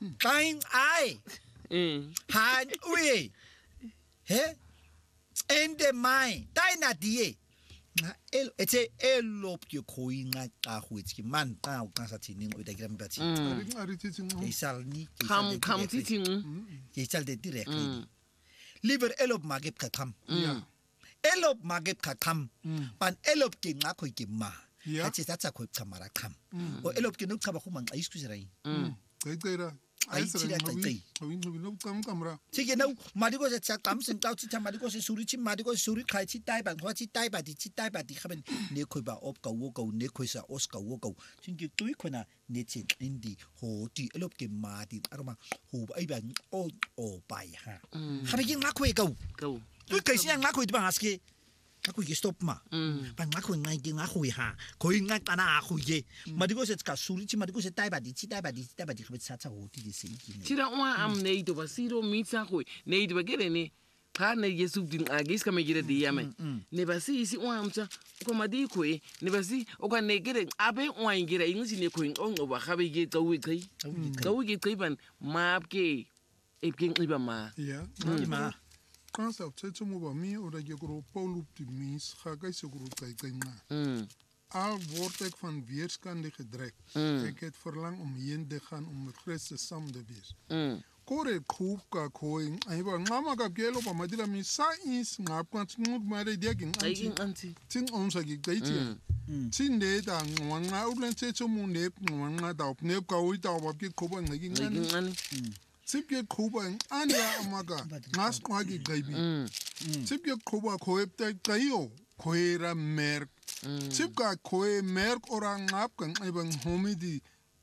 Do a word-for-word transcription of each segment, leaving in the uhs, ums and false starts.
Kain ai. Han ui. He? Ende mai. Dai na die. Na el etse elop ke khoi nga ka go itse man ka o ka sa tshinin o da gram batsi. Ari titsing. Ke sal ni. Kam kam titsing. Ke sal de directly. Liver elop magep ka kham. Yeah. Elop magep ka kham. Pan elop ke nga khoi ke ma. Yeah. Atse tsa khoi tsamara kham. O elop ke no khaba go mang ai skuzera yi. Kaitera. Ai tsira kai. Hawin no no kam kamra. Sige no madiko se tsa kam sen tau tsa madiko se suri chi madiko suri khai chi tai ban ho chi tai ba di chi tai ba di khaben ne khoi ba op ka wo ka ne khoi sa os ka wo ka singi tui khona ne chen indi ho ti elop ke ma di aroma ho ai ba o o pai ha khabe king ma khoi ka Go. tui kai siang ma khoi di ba aske aku ye stop ma ban ma khoi ngai king ma khoi ha khoi ngai kana a khoi ye madiko se ka suri chi madiko se tai ba di chi tai ba di tai ba di khabe sa tsa ho ti di se ki Tira wa am nei to basiro mitsa ko nei to bagere ne ka ne yesu din agis ka me gere di yame ne basi isi wa amsa ko madi ko e ne basi o ka ne gere abe wa ingere ingisi ne ko on o ba khabe ge tawi kai tawi ge kai ban map ke e king iba ma Yeah. ma Kan sa tsetso mo ba mi o da ge gro Paul optimis ga kai se gro kai kai na. mm Al word ek van weerskante gedruk. Ek het verlang om heen te gaan om met Christus saam te wees. mm Kore khop ka khoi ai ba ngama ka kelo pa madila mi sa is ngap kan ngut ma de dia king ai anti. king anti Tin on sa gi kai ti. Tin de da ngwa ulen tsetso mo ne ngwa da op ne ka ui da ba ki khoba ngi ai king ngi. ani Sip ge khoba anya amaga. Ngas kwa gi gaibi. mm Sip ge khoba khoep te kayo. Khoera merk. Sip ka khoe merk ora ngap kan ai bang homidi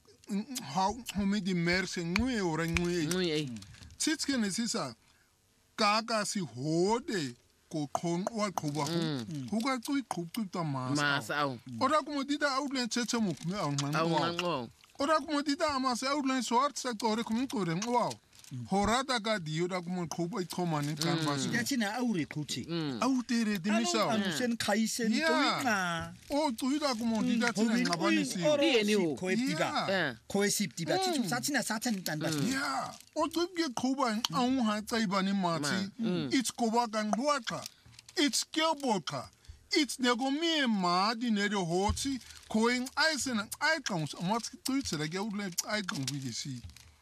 how homidi merk se ngui ora ngui. ngui ai Sits ke nesisa kaka si hode ko khon wa khoba hu. Hu ka tui khop tu ta mas. mas au Ora ko modida outline tsetsa mo me au au ngang. ngango Ora ko modida ama se outline swart sa tore ko min ko reng wow. Horata ka dio da ko mo khoba I thoma ni kan ba. ya tsina aure khutsi Au tere dimisa. anu sen khaisen to Yeah. ina O tuida ko modida tsena ngabani si. Di ni o. koeptiba eh koesiptiba tsu satsina satsan tan ba Yeah. O tuge khoba au ha tsaiba ni mati. It's koba kan buaka. It's keboka. It's negomie ma di ne de hoti koing aisen ai kan mat tuitsera ge udle ai kan vi si.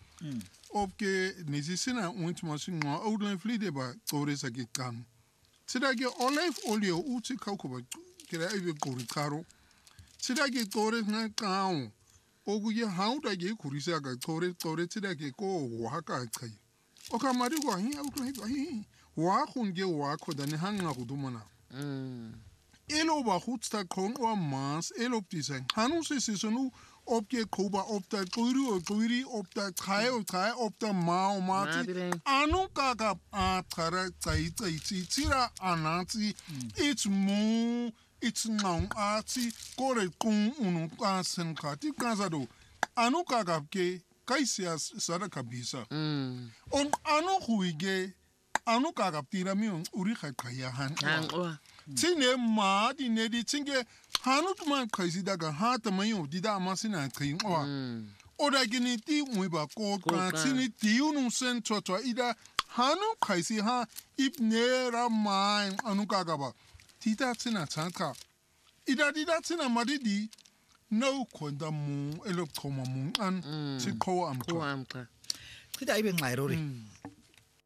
Opke nesisina uitmasi ngwa outline flide ba tore sa ke kan. Tsira ke olive oil uti kauko ba kira ibe kori karo. Tsira ke tore nga kao. Ogu ye hauda ge kurisa ga tore tore tsira ke ko wa ka kai. Oka mari ko hi outline ba hi. Wa khun ge wa ko da ne hanga go dumana. mm Elo ba hutsta kon o mas elo design. Hanu se se sonu op ke koba op da guri o guri op da kai o kai op da ma o mati. Madre. Anu ka ka a tara tsai tsai tsi tsira anati. It's mo it's ngong ati kore kung unu ka sen ka ti kansa do. Anu ka ka ke kai sia sara kabisa. mm On anu huige anu ka ka tira mi uri ka kaya han. ngango Tine ma di ne di tinge hanut man kaisi daga hata mayo di da masina kai wa mm oda gini ti mwe ba ko kan tini ti unu sen toto ida hanu kaisi ha ibne ra mai anu kaga ba ti da tina tanka ida di da tina madidi no konda mu elop koma mu an ti ko am ko amka kida ibe ngai rori